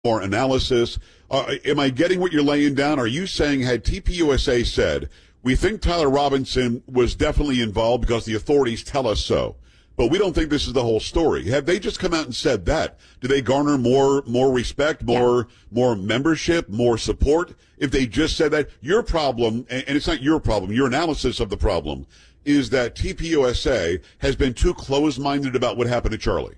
more analysis. Am I getting what you're laying down? Are you saying had TPUSA said, we think Tyler Robinson was definitely involved because the authorities tell us so, but we don't think this is the whole story? Have they just come out and said that? Do they garner more respect, more membership, more support if they just said that? Your problem, and it's not your problem, your analysis of the problem is that TPUSA has been too closed-minded about what happened to Charlie.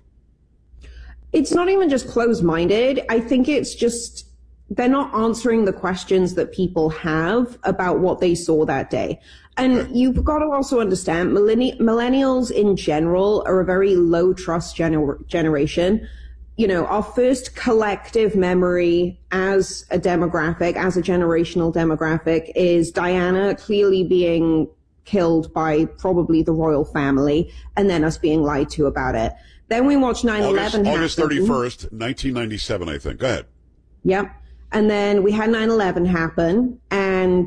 It's not even just closed-minded. I think it's just they're not answering the questions that people have about what they saw that day. And you've got to also understand millennials in general are a very low trust generation. You know, our first collective memory as a demographic, as a generational demographic, is Diana clearly being killed by probably the royal family and then us being lied to about it. Then we watched 9/11 happen. August 31st, 1997, I think. Go ahead. Yep. And then we had 9/11 happen, and,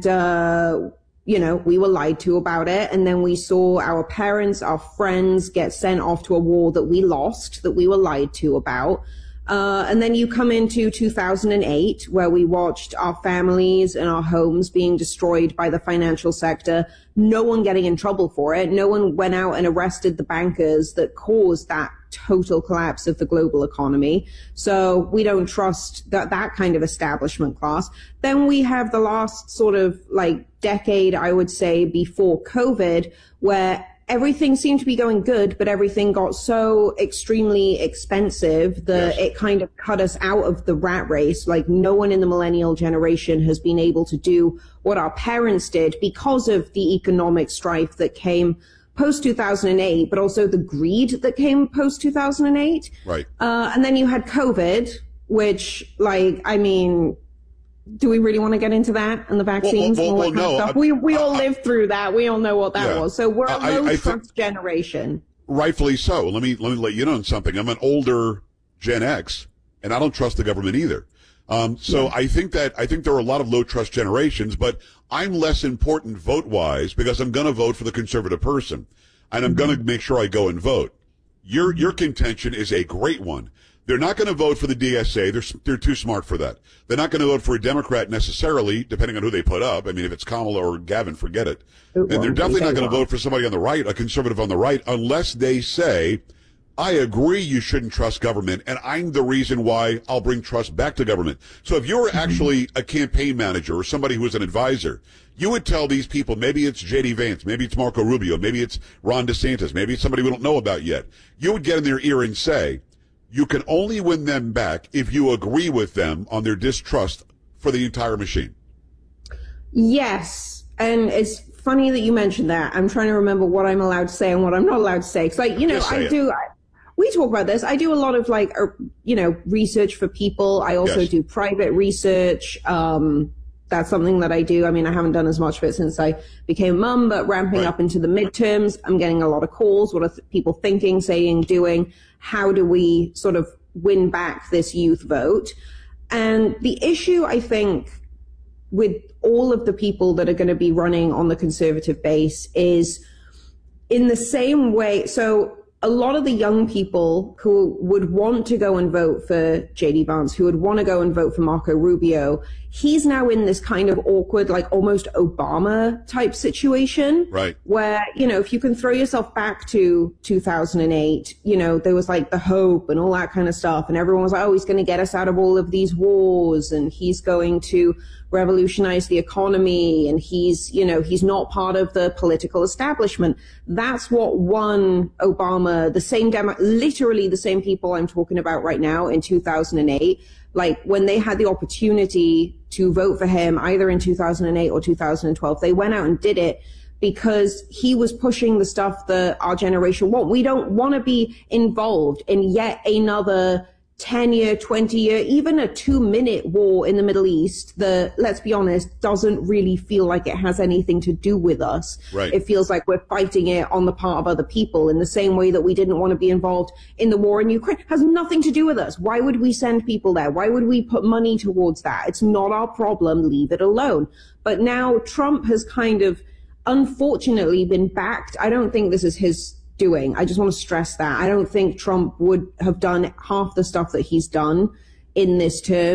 you know, we were lied to about it. And then we saw our parents, our friends get sent off to a war that we lost, that we were lied to about. And then you come into 2008, where we watched our families and our homes being destroyed by the financial sector, no one getting in trouble for it. No one went out and arrested the bankers that caused that total collapse of the global economy. So we don't trust that kind of establishment class. Then we have the last sort of like decade, I would say, before COVID, where everything seemed to be going good, but everything got so extremely expensive that it kind of cut us out of the rat race. Like no one in the millennial generation has been able to do what our parents did because of the economic strife that came post 2008, but also the greed that came post 2008. Right. And then you had COVID, which, like, I mean, do we really want to get into that and the vaccines and all that kind of stuff? We all lived through that. We all know what that was. So we're a low trust generation. Rightfully so. Let me let you know something. I'm an older Gen X, and I don't trust the government either. I think there are a lot of low trust generations, but I'm less important vote-wise because I'm going to vote for the conservative person, and I'm going to make sure I go and vote. Your contention is a great one. They're not going to vote for the DSA. They're too smart for that. They're not going to vote for a Democrat necessarily, depending on who they put up. I mean, if it's Kamala or Gavin, forget it. And they're definitely not going to vote for somebody on the right, a conservative on the right, unless they say, I agree you shouldn't trust government, and I'm the reason why I'll bring trust back to government. So if you're actually a campaign manager or somebody who is an advisor, you would tell these people, maybe it's J.D. Vance, maybe it's Marco Rubio, maybe it's Ron DeSantis, maybe it's somebody we don't know about yet. You would get in their ear and say, you can only win them back if you agree with them on their distrust for the entire machine. Yes, and it's funny that you mentioned that. I'm trying to remember what I'm allowed to say and what I'm not allowed to say. Because, like, you know, we talk about this. I do a lot of research for people. I also do private research. That's something that I do. I mean, I haven't done as much of it since I became a mum, but ramping up into the midterms, I'm getting a lot of calls. What are people thinking, saying, doing? How do we sort of win back this youth vote? And the issue, I think, with all of the people that are going to be running on the conservative base is in the same way. So a lot of the young people who would want to go and vote for J.D. Vance, who would want to go and vote for Marco Rubio, he's now in this kind of awkward, like almost Obama type situation. Right. Where, you know, if you can throw yourself back to 2008, you know, there was like the hope and all that kind of stuff. And everyone was like, oh, he's going to get us out of all of these wars and he's going to revolutionize the economy, and he's not part of the political establishment. That's what won Obama, literally the same people I'm talking about right now in 2008. Like when they had the opportunity to vote for him either in 2008 or 2012, they went out and did it because he was pushing the stuff that our generation want. We don't want to be involved in yet another 10-year, 20-year, even a 2-minute war in the Middle East that, let's be honest, doesn't really feel like it has anything to do with us. Right. It feels like we're fighting it on the part of other people in the same way that we didn't want to be involved in the war in Ukraine. It has nothing to do with us. Why would we send people there? Why would we put money towards that? It's not our problem. Leave it alone. But now Trump has kind of, unfortunately, been backed. I don't think this is his doing. I just want to stress that. I don't think Trump would have done half the stuff that he's done in this term